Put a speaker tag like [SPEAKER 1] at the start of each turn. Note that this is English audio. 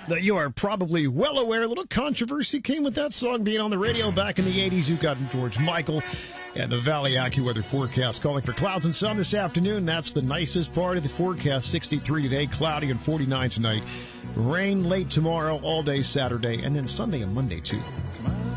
[SPEAKER 1] You are probably well aware a little controversy came with that song being on the radio back in the 80s. You got George Michael and the Valley AccuWeather forecast calling for clouds and sun this afternoon. That's the nicest part of the forecast. 63 today, cloudy and 49 tonight. Rain late tomorrow, all day Saturday, and then Sunday and Monday too.